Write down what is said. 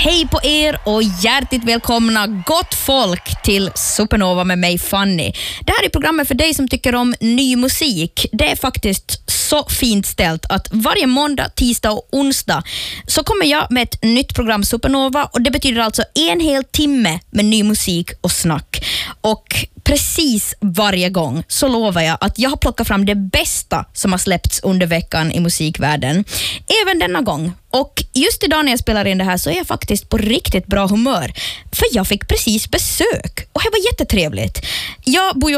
Hej på er och hjärtligt välkomna gott folk till Supernova med mig Fanny. Det här är programmet för dig som tycker om ny musik. Det är faktiskt så fint ställt att varje måndag, tisdag och onsdag så kommer jag med ett nytt program Supernova, och det betyder alltså en hel timme med ny musik och snack. Och precis varje gång så lovar jag att jag har plockat fram det bästa som har släppts under veckan i musikvärlden. Även denna gång. Och just idag när jag spelar in det här så är jag faktiskt på riktigt bra humör. För jag fick precis besök och det var jättetrevligt. Jag bor ju